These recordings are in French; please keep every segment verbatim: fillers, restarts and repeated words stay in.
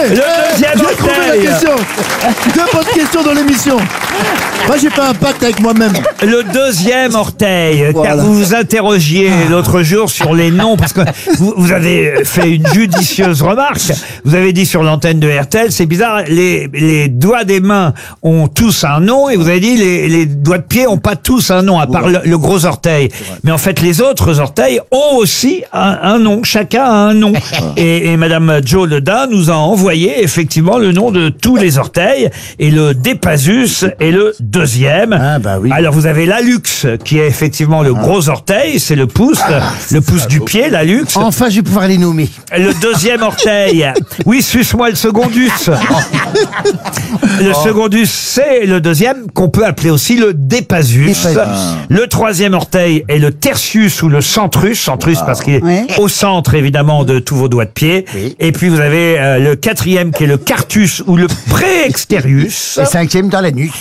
Le deuxième J'ai trouvé la orteil. question. Deux bonnes questions dans l'émission. Moi, j'ai fait un pacte avec moi-même. Le deuxième orteil, Voilà. car vous vous interrogiez l'autre jour sur les noms, parce que vous, vous avez fait une judicieuse remarque. Vous avez dit sur l'antenne de R T L, c'est bizarre, les, les doigts des mains ont tous un nom, et vous avez dit les, les doigts de pied ont pas tous un nom, à part le, le gros orteil. Mais en fait, les autres orteils ont aussi un, un nom. Chacun a un nom. Et, et Madame Jo Ledin nous a envoyé effectivement le nom de tous les orteils, et le Dépasus est le deuxième. Ah, bah oui. Alors vous avez l'allux, qui est effectivement le gros orteil, c'est le pouce, le pouce du pied, l'allux. Enfin, je vais pouvoir les nommer. Le deuxième orteil, oui, suce-moi le secondus. Le secondus, c'est le deuxième, qu'on peut appeler aussi le Dépasus. Dépasus. Le troisième orteil est le tertius ou le centrus, centrus parce qu'il est Ouais. au centre évidemment de tous vos doigts de pied. Oui. Et puis vous avez euh, le quatrième qui est le quartus ou le préexterius. Et cinquième dans la nuque.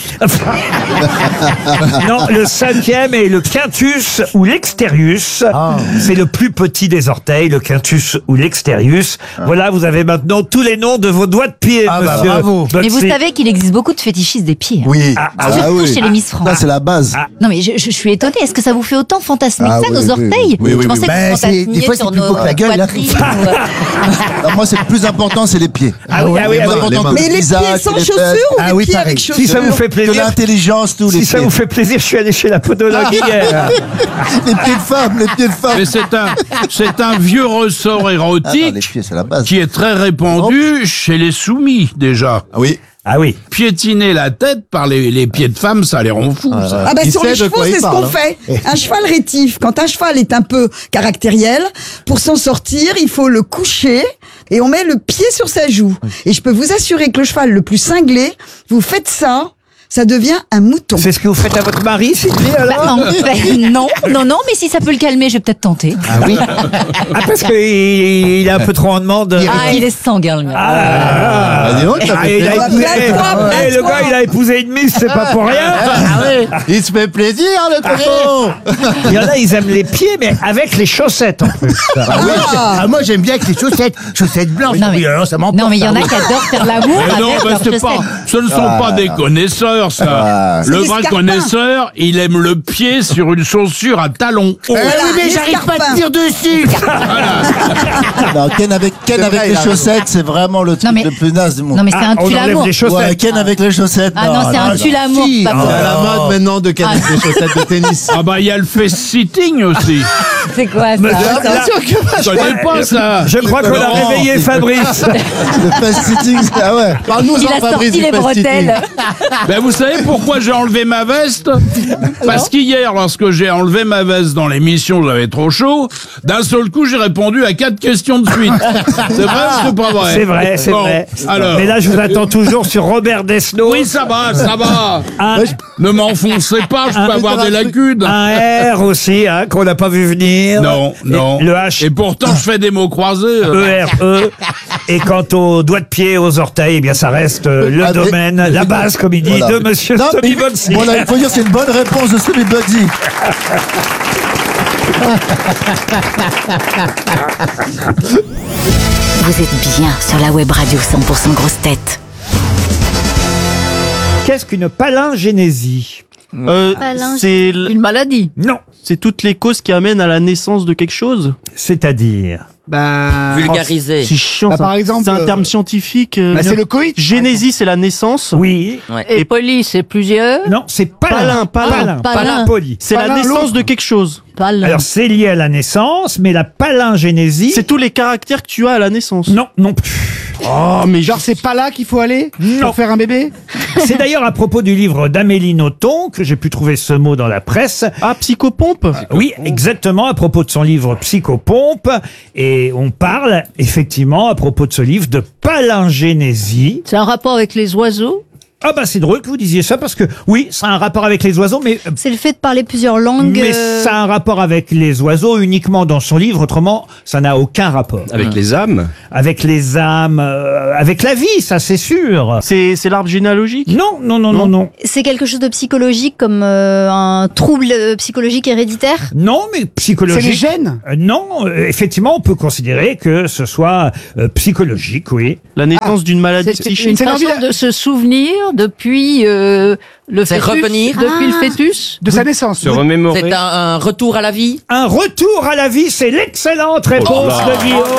Non, le cinquième est le quintus ou l'exterius. Ah. C'est le plus petit des orteils, le quintus ou l'exterius. Voilà, vous avez maintenant tous les noms de vos doigts de pied, Ah bah, monsieur. bravo. Mais vous Botsy. savez qu'il existe beaucoup de fétichistes des pieds. hein. Oui. Ah, Ah, Surtout oui. chez les Miss France. Ça, c'est la base. Non mais je, je suis étonnée. Est-ce que ça vous fait autant fantasmer Ah que ça, oui, nos oui, orteils oui, oui, Je pensais oui. que Bah, vous c'est- des fantasmiez fois, c'est sur plus nos beau que la euh, gueule, hein. poitrines ou, euh, Alors, moi, c'est le plus important, c'est les pieds. Ah oui, ah oui, Les ah mains, oui. les mains. Mais les Isaac, pieds sans les chaussures fesses. ou Ah les oui, pieds pareil. avec Si chaussures? ça vous fait De plaisir, l'intelligence, tous les si ça pieds. vous fait plaisir, je suis allé chez la podologue hier. Les pieds de femme, les pieds de femme. Mais c'est un, c'est un vieux ressort Ah non, les érotique pieds, c'est la base. qui est très répandu chez les soumis, déjà. Ah oui. Ah oui. Piétiner la tête par les, les pieds de femme, ça les rend fous, ça. Ah bah Il sur sait les de chevaux, quoi il c'est ce parle, qu'on hein. fait. Un cheval rétif, quand un cheval est un peu caractériel, pour s'en sortir, il faut le coucher et on met le pied sur sa joue. Et je peux vous assurer que le cheval le plus cinglé, vous faites ça, ça devient un mouton. C'est ce que vous faites à votre mari, Sylvie, alors? bah, non, bah, non, non, non, mais si ça peut le calmer, je vais peut-être tenter. Ah oui. Ah, parce qu'il il est un peu trop en demande. Ah, il est sanguin, le mien. Ah, Ah, dis donc, ça Ah, fait il a plaisir. épousé, Plains-toi, Eh, le plains-toi. gars, il a épousé une miss, c'est pas pour rien. Il se fait plaisir, le coco. Il y en a, ils aiment les pieds, mais avec les chaussettes en plus. Ah, oui. Ah, moi, j'aime bien avec les chaussettes. Chaussettes blanches. Non, mais- Oui, alors, ça m'emporte. Non, mais il y en a ça. qui adorent faire l'amour Mais non, avec bah, leurs c'est pas, chaussettes. ce ne sont pas des connaisseurs, ça. Ah. Le C'est des vrai scarpins. connaisseur, il aime le pied sur une chaussure à talons hauts. Ah oui, mais les j'arrive pas à scarpins. tenir dessus. Non, Ken avec, Ken C'est avec vrai, les il a raison. chaussettes, c'est vraiment le truc Non, mais- le plus naze du monde. Non, mais c'est Ah, un on enlève tue-l'amour. les chaussettes. Ouais, Ken avec les chaussettes. Ah non, c'est un tue-l'amour, si. c'est pas Ah, bon. c'est à la mode maintenant de Ken avec Ah. les chaussettes de tennis. Ah bah, il y a le face-sitting aussi. C'est quoi Mais ça là- Attention que Je connais pas ça. Je crois qu'on a Laurent. réveillé Fabrice. Le fast sitting, c'est- ah ouais. Parle-nous Il en a Fabrice sorti du les fast sitting. bretelles. Ben, vous savez pourquoi j'ai enlevé ma veste? Parce qu'hier, lorsque j'ai enlevé ma veste dans l'émission, j'avais trop chaud. D'un seul coup, j'ai répondu à quatre questions de suite. C'est vrai ou c'est pas vrai? C'est vrai, c'est Bon, vrai. Alors. Mais là, je vous attends toujours sur Robert Desnos. Oui, ça va, ça va. Un, Ne m'enfoncez pas, je peux avoir des lacunes. un R aussi, hein, qu'on n'a pas vu venir. Non, Et non. le H. Et pourtant, je fais des mots croisés. E R E. Et quant aux doigts de pied, aux orteils, eh bien, ça reste euh, le Ah, mais- domaine, la base, comme il dit, Voilà. de monsieur Non, mais- Tommy Botsy. Voilà, il faut dire que c'est une bonne réponse de Stevie Bugsy. Vous êtes bien sur la web radio cent pour cent grosse tête. Qu'est-ce qu'une palingénésie? Euh, Palingé- c'est l- Une maladie. Non. c'est toutes les causes qui amènent à la naissance de quelque chose. C'est-à-dire? Ben, Vulgarisé. C'est chiant. Bah, ça. par exemple, c'est un euh, terme scientifique. euh, bah, c'est le coït. Génésie, c'est la naissance. Oui. Et poli, c'est plusieurs. Non, c'est palin. Palin, palin. Palin. Palin. Palin poli. C'est la Palin, naissance l'autre. de quelque chose. Palin. Alors, c'est lié à la naissance, mais la palingénésie. C'est tous les caractères que tu as à la naissance. Non, non plus. Oh, mais Genre, c'est pas là qu'il faut aller Non. pour faire un bébé. C'est d'ailleurs à propos du livre d'Amélie Nothomb que j'ai pu trouver ce mot dans la presse. Ah, psychopompe. Oui, exactement, à propos de son livre Psychopompe. Et on parle, effectivement, à propos de ce livre, de palingénésie. C'est un rapport avec les oiseaux. Ah bah c'est drôle que vous disiez ça parce que oui, ça a un rapport avec les oiseaux, mais C'est le fait de parler plusieurs langues. mais euh, ça a un rapport avec les oiseaux uniquement dans son livre. Autrement, ça n'a aucun rapport Avec les âmes. avec les âmes, euh, avec la vie, ça c'est sûr. C'est c'est l'arbre généalogique. Non, non, non, non, non. C'est quelque chose de psychologique comme euh, un trouble euh, psychologique héréditaire. Non, mais C'est les psychologique. gènes. Euh, non, euh, effectivement, on peut considérer que ce soit euh, psychologique, oui. La naissance d'une maladie C'est psychique. une façon de se souvenir depuis euh, le C'est fœtus, revenir. depuis Ah. le fœtus. de sa naissance. Se remémorer. C'est un, un retour à la vie. Un retour à la vie, c'est l'excellente réponse Oh là. de Guillaume.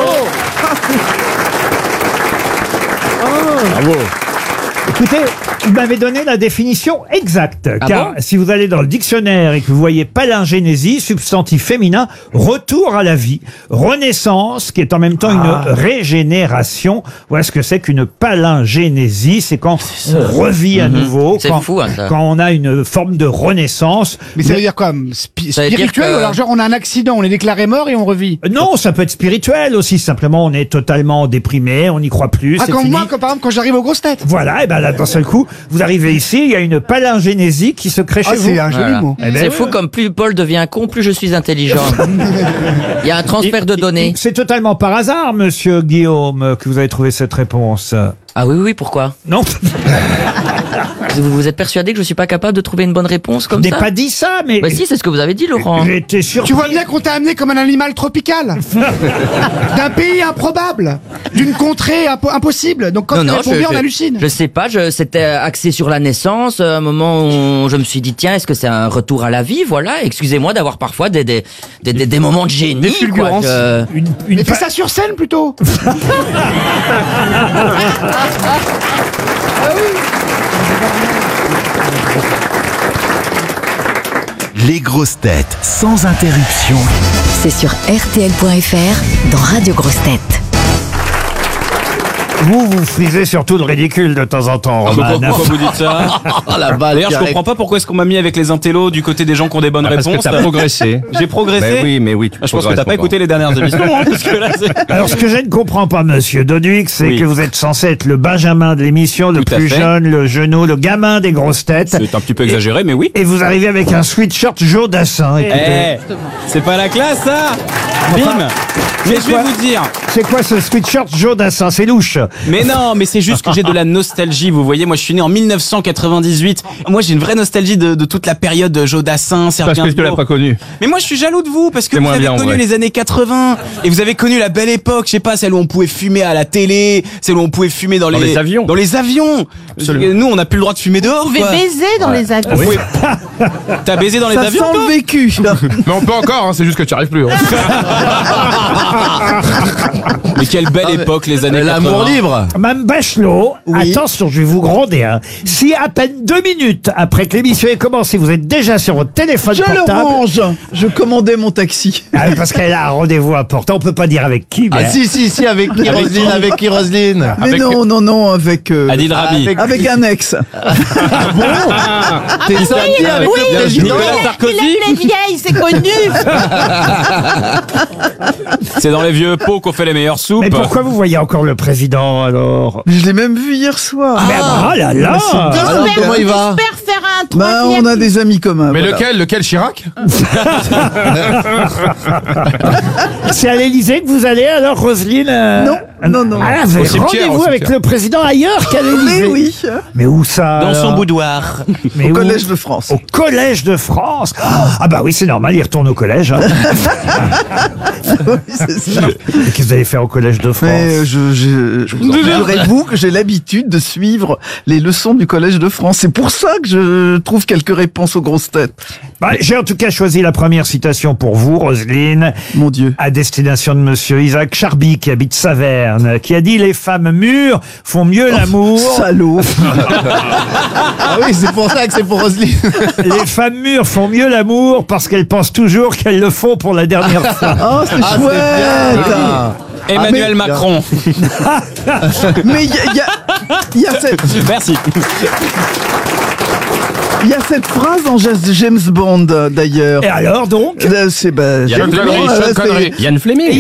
Bravo. Écoutez, vous m'avez donné la définition exacte. Ah car bon si vous allez dans le dictionnaire et que vous voyez palingénésie, substantif féminin, retour à la vie, renaissance, qui est en même temps Ah. une régénération. Voilà ce que c'est qu'une palingénésie. C'est quand on revit à nouveau, Mhm. C'est quand, fou, hein, ça. quand on a une forme de renaissance. Mais ça veut dire quoi spi- Ça veut dire Spirituel que- ou alors genre on a un accident, on est déclaré mort et on revit. Non, ça peut être spirituel aussi. Simplement, on est totalement déprimé, on n'y croit plus. Ah, c'est comme fini. moi, comme par exemple quand j'arrive aux grosses têtes. Voilà, et ben là, d'un seul coup, vous arrivez ici, il y a une palingénésie qui se crée Ah, chez vous. c'est un joli Voilà. mot. Eh ben C'est oui, fou oui. comme plus Paul devient con, plus je suis intelligent. Il y a un transfert de données. C'est totalement par hasard, monsieur Guillaume, que vous avez trouvé cette réponse. Ah oui, oui, oui, pourquoi Non, vous, vous êtes persuadé que je suis pas capable de trouver une bonne réponse je comme n'ai ça pas dit ça, mais Bah si, c'est ce que vous avez dit, Laurent. j'ai été sûr. Tu vois bien qu'on t'a amené comme un animal tropical. D'un pays improbable. D'une contrée impo- impossible. Donc quand Non, tu non, réponds je, bien, on je- hallucine. je sais pas, je, c'était axé sur la naissance, à un moment où je me suis dit, tiens, est-ce que c'est un retour à la vie, voilà, excusez-moi d'avoir parfois des, des, des, des, des moments de génie, Des quoi, fulgurances. je- Une, une Mais fais pa- ça sur scène plutôt. Les grosses têtes sans interruption. C'est sur R T L point F R dans Radio Grosses Têtes. Vous, vous frisez surtout le ridicule de temps en temps, Ah, Roman. pourquoi vous dites ça? la balle D'ailleurs, qui je arrive. comprends pas pourquoi est-ce qu'on m'a mis avec les intellos du côté des gens qui ont des bonnes Ah, parce que réponses. t'as progressé. J'ai progressé. Mais oui, mais oui. tu Ah, je pense que t'as progresses pas encore. écouté les dernières émissions, hein, parce que là, c'est... Alors, ce que je ne comprends pas, monsieur Doduc, c'est Oui. que vous êtes censé être le Benjamin de l'émission, le Tout à plus fait. jeune, le genou, le gamin des grosses têtes. C'est un petit peu exagéré, mais oui. Et vous arrivez avec un sweatshirt Jourdassin. Eh, Écoutez, c'est pas la classe, ça. Bim. Mais je vais quoi vous dire. c'est quoi ce sweatshirt Jourdassin? C'est louche. Mais non, mais c'est juste que j'ai de la nostalgie. Vous voyez, moi, je suis né en mille neuf cent quatre-vingt-dix-huit. Moi, j'ai une vraie nostalgie de, de toute la période de Jodassin, Serge Parce que tu l'as Gainsbourg. pas connu. Mais moi, je suis jaloux de vous parce que C'est vous moins avez bien, en connu vrai. les années quatre-vingts et vous avez connu la belle époque. Je sais pas, celle où on pouvait fumer à la télé, celle où on pouvait fumer dans, Dans les avions. Dans les avions. Absolument. Nous, on n'a plus le droit de fumer dehors. Vous pouvez quoi. baiser dans les avions. On pouvait- T'as baisé dans les avions, toi vécu. Mais on peut encore, hein, c'est juste que tu arrives plus. hein. Mais quelle belle époque, les années L'amour quatre-vingts. libre. Mme Bachelot, attention, je vais vous gronder. Hein. Si à peine deux minutes après que l'émission ait commencé, vous êtes déjà sur votre téléphone Je le portable, range. Je commandais mon taxi. ah, parce qu'elle a un rendez-vous important, on peut pas dire avec qui, mais Ah si, si, si, avec qui, Roselyne, avec qui, Roselyne? Mais non, non, non, avec euh, Adil Rami. Avec- avec un ex. T'es sorti avec le président? Nicolas Sarkozy. Les vieilles, c'est connu. C'est dans les vieux pots qu'on fait les meilleures soupes. mais pourquoi vous voyez encore le président alors? Je l'ai même vu hier soir. Mais oh là là! Alors, comment il va? J'espère faire un Bah, troisième. on a des amis communs. Mais voilà. lequel, lequel, Chirac? C'est à l'Élysée que vous allez alors, Roselyne? euh Non, non, non. Ah, vous Au avez cimetière, rendez-vous au avec cimetière. le président ailleurs qu'à l'Élysée? Mais oui, Mais où ça? Dans son alors boudoir. Mais au où? Collège de France. Au Collège de France. Ah bah oui, c'est normal, il retourne au collège. Hein. Oui, c'est ça. Et Qu'est-ce que vous allez faire au Collège de France? Mais euh, je, je, je figurez-vous que j'ai l'habitude de suivre les leçons du Collège de France. C'est pour ça que je trouve quelques réponses aux grosses têtes. Bah, j'ai en tout cas choisi la première citation pour vous, Roselyne, Mon Dieu. à destination de monsieur Isaac Charby, qui habite Saverne, qui a dit « Les femmes mûres font mieux l'amour. Salaud. Ah oui, c'est pour ça que c'est pour Roselyne. Les femmes mûres font mieux l'amour parce qu'elles pensent toujours qu'elles le font pour la dernière fois. Oh, c'est Ah, chouette. c'est bien. Emmanuel mais- Macron. Mais il y a, il y a- il y a cette... Merci. Il y a cette phrase en James Bond, euh, d'ailleurs. Et alors donc? Euh, C'est bah, Sean James Connery, Bond, Sean euh, c'est- Connery. Yann Fleming.